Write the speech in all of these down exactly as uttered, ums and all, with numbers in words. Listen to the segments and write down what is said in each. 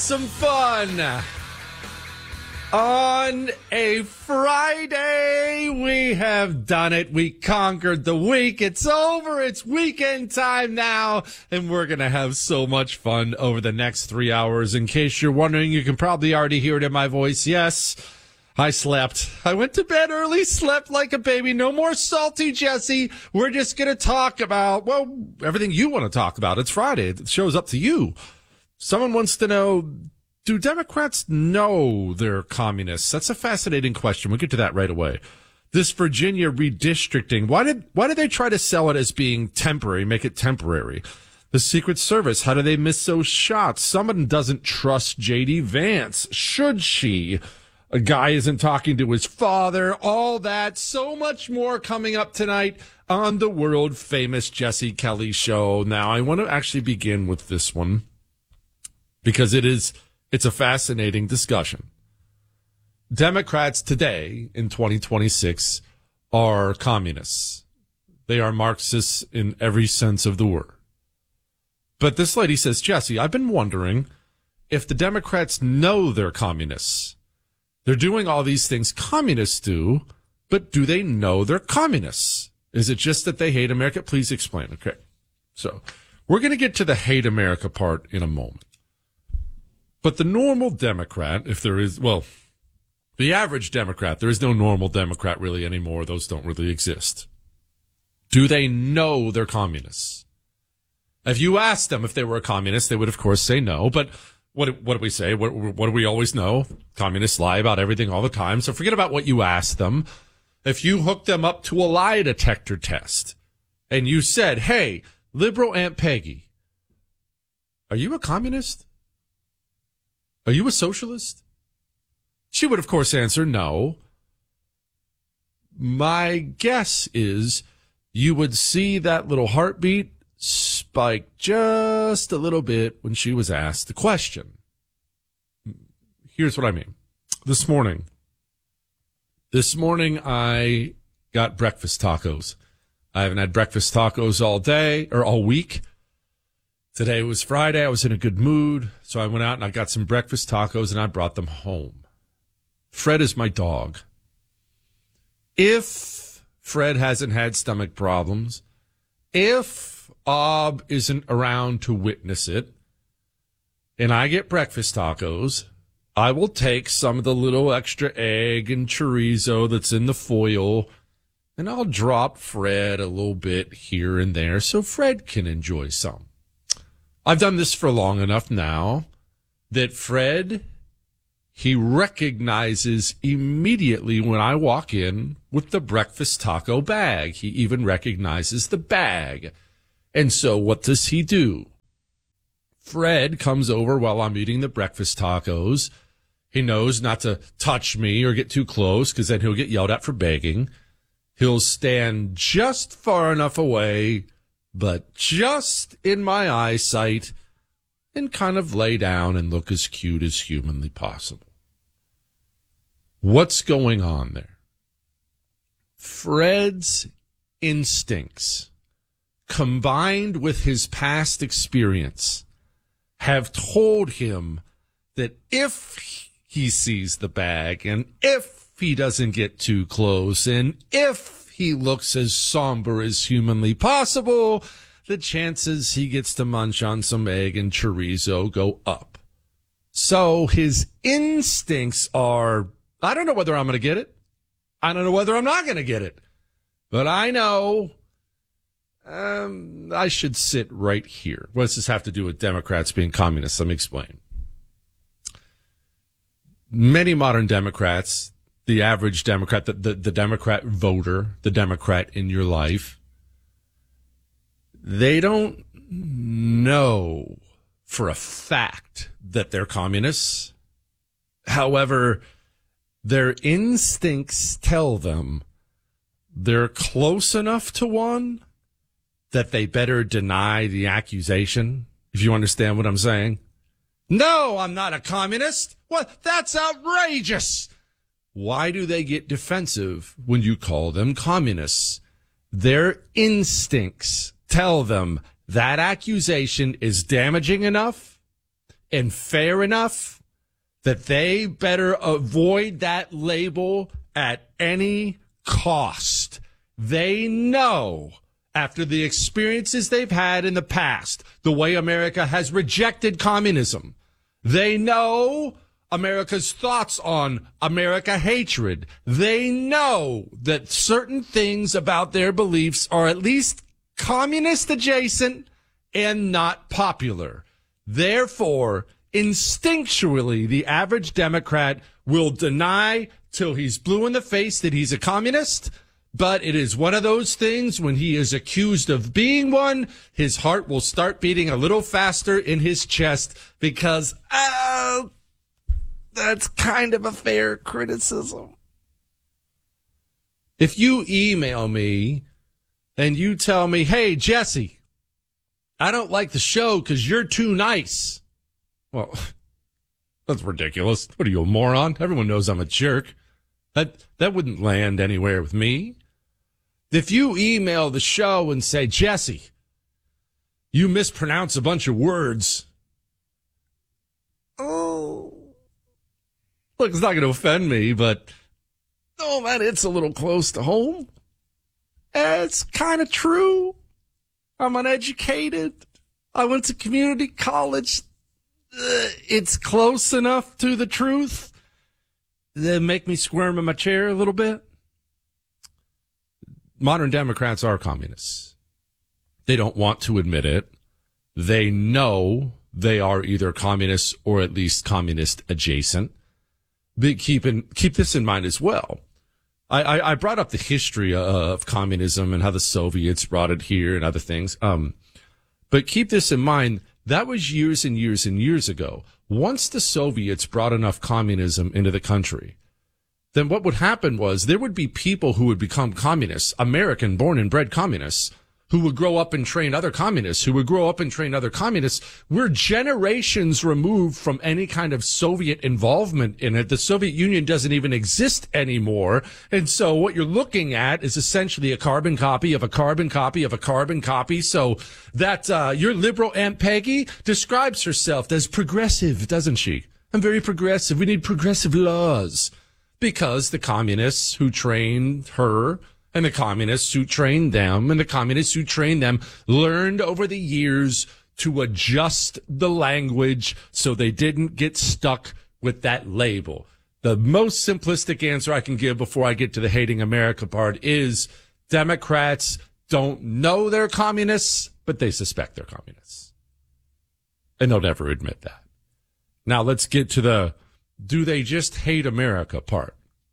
some fun. On a Friday, we have done it. We conquered the week. It's over. It's weekend time now, and we're going to have so much fun over the next three hours. In case you're wondering, you can probably already hear it in my voice. Yes, I slept. I went to bed early, slept like a baby. No more salty, Jesse. We're just going to talk about, well, everything you want to talk about. It's Friday. The show's up to you. Someone wants to know, do Democrats know they're communists? That's a fascinating question. We'll get to that right away. This Virginia redistricting, why did why did they try to sell it as being temporary, make it temporary? The Secret Service, how do they miss those shots? Someone doesn't trust J D Vance. Should she? A guy isn't talking to his father. All that, so much more coming up tonight on the world-famous Jesse Kelly Show. Now, I want to actually begin with this one because it is... It's a fascinating discussion. Democrats today in twenty twenty-six are communists. They are Marxists in every sense of the word. But this lady says, Jesse, I've been wondering if the Democrats know they're communists. They're doing all these things communists do, but do they know they're communists? Is it just that they hate America? Please explain. Okay. So we're going to get to the hate America part in a moment. But the normal Democrat, if there is, well, the average Democrat, there is no normal Democrat really anymore. Those don't really exist. Do they know they're communists? If you asked them if they were a communist, they would, of course, say no. But what, what do we say? What, what do we always know? Communists lie about everything all the time. So forget about what you asked them. If you hooked them up to a lie detector test and you said, hey, liberal Aunt Peggy, are you a communist? Are you a socialist? She would, of course, answer no. My guess is you would see that little heartbeat spike just a little bit when she was asked the question. Here's what I mean. This morning, this morning I got breakfast tacos. I haven't had breakfast tacos all day or all week. Today was Friday. I was in a good mood, so I went out and I got some breakfast tacos and I brought them home. Fred is my dog. If Fred hasn't had stomach problems, if Ob isn't around to witness it, and I get breakfast tacos, I will take some of the little extra egg and chorizo that's in the foil, and I'll drop Fred a little bit here and there so Fred can enjoy some. I've done this for long enough now that Fred, he recognizes immediately when I walk in with the breakfast taco bag. He even recognizes the bag. And so what does he do? Fred comes over while I'm eating the breakfast tacos. He knows not to touch me or get too close because then he'll get yelled at for begging. He'll stand just far enough away, but just in my eyesight, and kind of lay down and look as cute as humanly possible. What's going on there? Fred's instincts, combined with his past experience, have told him that if he sees the bag, and if he doesn't get too close, and if he looks as somber as humanly possible, the chances he gets to munch on some egg and chorizo go up. So his instincts are, I don't know whether I'm going to get it. I don't know whether I'm not going to get it. But I know um, I should sit right here. What does this have to do with Democrats being communists? Let me explain. Many modern Democrats, the average Democrat, the, the, the Democrat voter, the Democrat in your life, they don't know for a fact that they're communists. However, their instincts tell them they're close enough to one that they better deny the accusation, if you understand what I'm saying. No, I'm not a communist. What? That's outrageous. Why do they get defensive when you call them communists? Their instincts tell them that accusation is damaging enough, and fair enough that they better avoid that label at any cost. They know, after the experiences they've had in the past, the way America has rejected communism, they know America's thoughts on America hatred. They know that certain things about their beliefs are at least communist adjacent and not popular. Therefore, instinctually, the average Democrat will deny till he's blue in the face that he's a communist. But it is one of those things when he is accused of being one, his heart will start beating a little faster in his chest because, oh, that's kind of a fair criticism. If you email me and you tell me, hey, Jesse, I don't like the show because you're too nice. Well, that's ridiculous. What are you, a moron? Everyone knows I'm a jerk. That that wouldn't land anywhere with me. If you email the show and say, Jesse, you mispronounce a bunch of words. Oh. Look, it's not going to offend me, but, oh, man, it's a little close to home. It's kind of true. I'm uneducated. I went to community college. Uh, it's close enough to the truth that make me squirm in my chair a little bit. Modern Democrats are communists. They don't want to admit it. They know they are either communists or at least communist adjacent. But keep in, keep this in mind as well. I, I, I brought up the history of communism and how the Soviets brought it here and other things. Um, but keep this in mind. That was years and years and years ago. Once the Soviets brought enough communism into the country, then what would happen was there would be people who would become communists, American born and bred communists, who would grow up and train other communists, who would grow up and train other communists. We're generations removed from any kind of Soviet involvement in it. The Soviet Union doesn't even exist anymore. And so what you're looking at is essentially a carbon copy of a carbon copy of a carbon copy. So that uh, your liberal Aunt Peggy describes herself as progressive, doesn't she? I'm very progressive. We need progressive laws. Because the communists who trained her and the communists who trained them and the communists who trained them learned over the years to adjust the language so they didn't get stuck with that label. The most simplistic answer I can give before I get to the hating America part is Democrats don't know they're communists, but they suspect they're communists. And they'll never admit that. Now let's get to the do they just hate America part.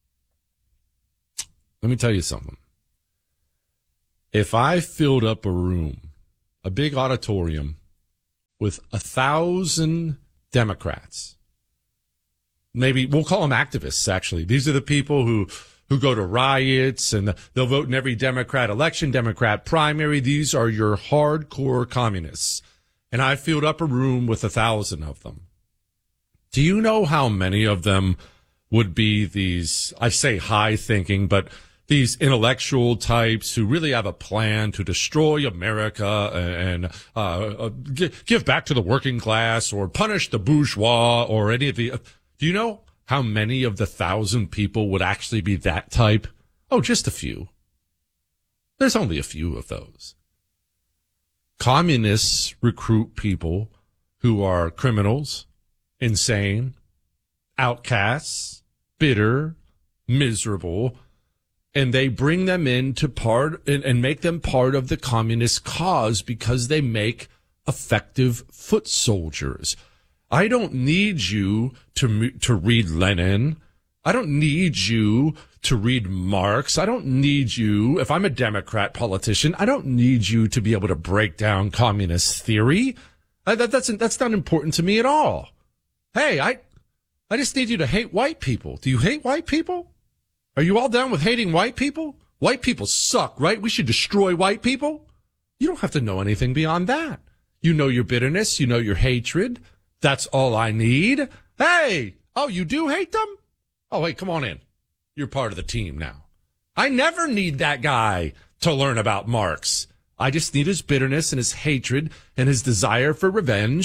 Let me tell you something. If I filled up a room, a big auditorium, with a thousand Democrats, maybe we'll call them activists, actually. These are the people who, who go to riots and they'll vote in every Democrat election, Democrat primary. These are your hardcore communists. And I filled up a room with a thousand of them. Do you know how many of them would be these, I say high thinking, but these intellectual types who really have a plan to destroy America and uh, uh, give back to the working class or punish the bourgeois or any of the, do you know how many of the thousand people would actually be that type? Oh, just a few. There's only a few of those. Communists recruit people who are criminals, insane, outcasts, bitter, miserable, and they bring them in to part and, and make them part of the communist cause because they make effective foot soldiers. I don't need you to to read Lenin. I don't need you to read Marx. I don't need you, if I'm a Democrat politician, I don't need you to be able to break down communist theory. I, that, that's that's not important to me at all. Hey, I, I just need you to hate white people. Do you hate white people? Are you all down with hating white people? White people suck, right? We should destroy white people. You don't have to know anything beyond that. You know your bitterness. You know your hatred. That's all I need. Hey, oh, you do hate them? Oh, wait, come on in. You're part of the team now. I never need that guy to learn about Marx. I just need his bitterness and his hatred and his desire for revenge.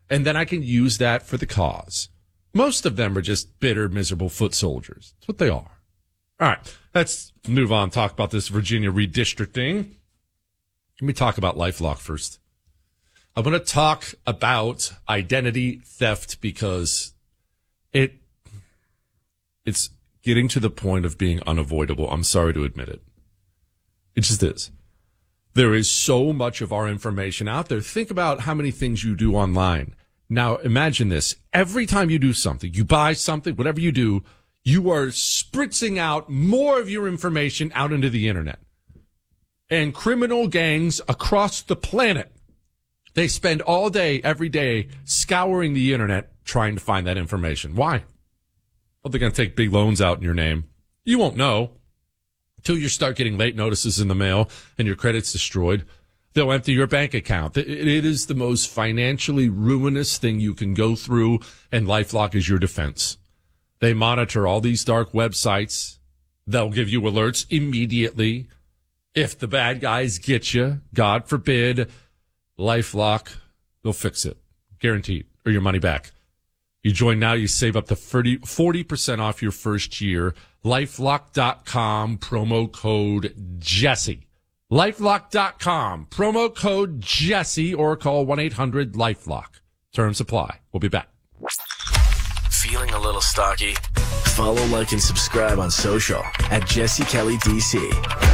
and then I can use that for the cause. Most of them are just bitter, miserable foot soldiers. That's what they are. All right, let's move on, talk about this Virginia redistricting. Let me talk about LifeLock first. I want to talk about identity theft because it it's getting to the point of being unavoidable. I'm sorry to admit it. It just is. There is so much of our information out there. Think about how many things you do online. Now, imagine this. Every time you do something, you buy something, whatever you do, you are spritzing out more of your information out into the internet. And criminal gangs across the planet, they spend all day, every day, scouring the internet trying to find that information. Why? Well, they're going to take big loans out in your name. You won't know until you start getting late notices in the mail and your credit's destroyed. They'll empty your bank account. It is the most financially ruinous thing you can go through, and LifeLock is your defense. They monitor all these dark websites. They'll give you alerts immediately. If the bad guys get you, God forbid, LifeLock, they'll fix it. Guaranteed. Or your money back. You join now, you save up to forty percent off your first year. LifeLock dot com, promo code Jesse. LifeLock dot com, promo code Jesse, or call one eight hundred LifeLock. Terms apply. We'll be back. Feeling a little stocky? Follow, like, and subscribe on social at Jesse Kelly D C.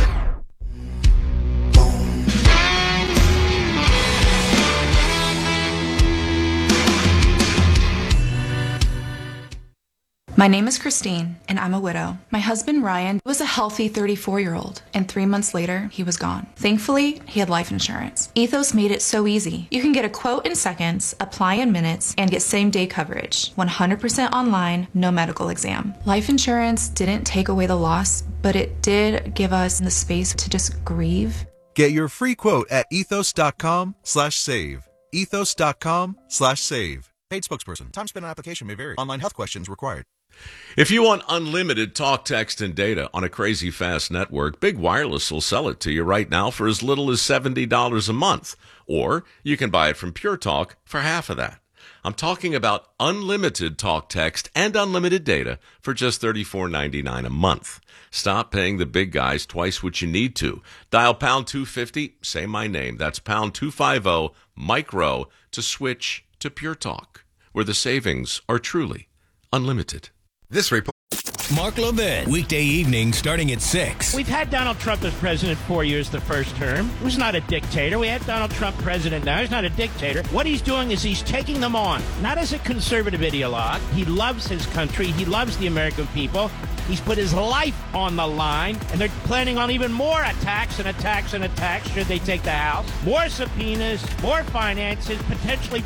My name is Christine, and I'm a widow. My husband, Ryan, was a healthy thirty-four-year-old, and three months later, he was gone. Thankfully, he had life insurance. Ethos made it so easy. You can get a quote in seconds, apply in minutes, and get same-day coverage. one hundred percent online, no medical exam. Life insurance didn't take away the loss, but it did give us the space to just grieve. Get your free quote at ethos.com slash save. Ethos.com slash save. Paid spokesperson. Time spent on application may vary. Online health questions required. If you want unlimited talk, text, and data on a crazy fast network, Big Wireless will sell it to you right now for as little as seventy dollars a month. Or you can buy it from Pure Talk for half of that. I'm talking about unlimited talk, text, and unlimited data for just thirty-four ninety-nine a month. Stop paying the big guys twice what you need to. Dial pound two fifty, say my name. That's pound two fifty, micro, to switch to Pure Talk, where the savings are truly unlimited. This report. Mark Levin, weekday evening starting at six. We've had Donald Trump as president four years the first term. He was not a dictator. We had Donald Trump president now. He's not a dictator. What he's doing is he's taking them on, not as a conservative ideologue. He loves his country. He loves the American people. He's put his life on the line, and they're planning on even more attacks and attacks and attacks should they take the House. More subpoenas, more finances, potentially